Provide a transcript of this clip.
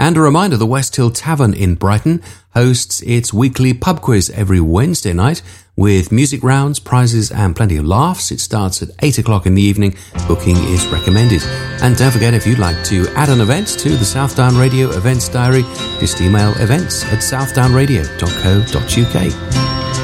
And a reminder, the West Hill Tavern in Brighton hosts its weekly pub quiz every Wednesday night with music rounds, prizes and plenty of laughs. It starts at 8 o'clock in the evening. Booking is recommended. And don't forget, if you'd like to add an event to the Southdown Radio Events Diary, just email events@southdownradio.co.uk.